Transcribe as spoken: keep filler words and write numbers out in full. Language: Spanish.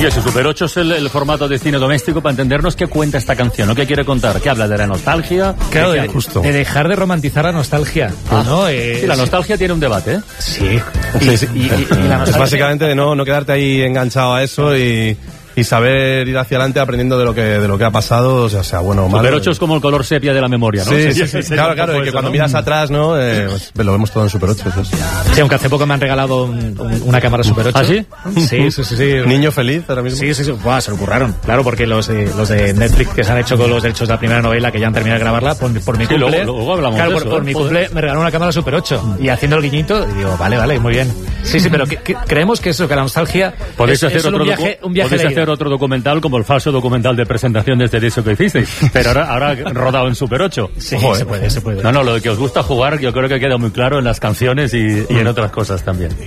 Oye, si Super ocho es el, el formato de cine doméstico, para entendernos, ¿qué cuenta esta canción? ¿No? ¿Qué quiere contar? ¿Qué habla de la nostalgia? Claro, ¿De, de, justo? de dejar de romantizar la nostalgia. Ah, ¿no? Eh, sí, la nostalgia sí. tiene un debate, ¿eh? Sí. sí, y, sí. Y, y, y la nostalgia... Es básicamente de no, no quedarte ahí enganchado a eso y... y saber ir hacia adelante aprendiendo de lo que de lo que ha pasado, o sea, sea bueno o malo. Super ocho es como el color sepia de la memoria, ¿no? Sí, sí, sí, sí, sí, claro, claro, y que eso, cuando ¿no? miras atrás, ¿no? Eh, pues, lo vemos todo en Super ocho. Pues. Sí, aunque hace poco me han regalado un, un, una cámara Super ocho. ¿Ah, sí? Sí, sí, sí, sí. Niño feliz ahora mismo. Sí, sí, sí. Buah, se lo curraron. Claro, porque los de, los de Netflix que se han hecho con los derechos de la primera novela, que ya han terminado de grabarla, por, por mi sí, cumple... Luego, luego hablamos claro, de por, eso, por ¿eh? mi cumple me regalaron una cámara Super ocho. Y haciendo el guiñito, y digo, vale, vale, muy bien. Sí, sí, pero que, que, creemos que eso, que la nostalgia... Podéis es, hacer, es otro, un viaje, un viaje podéis hacer otro documental como el falso documental de presentación de este disco que hicisteis, pero ahora, ahora rodado en Super ocho. Sí, Ojo, se ¿eh? puede, se puede. No, no, lo de que os gusta jugar yo creo que queda muy claro en las canciones y, y en otras cosas también.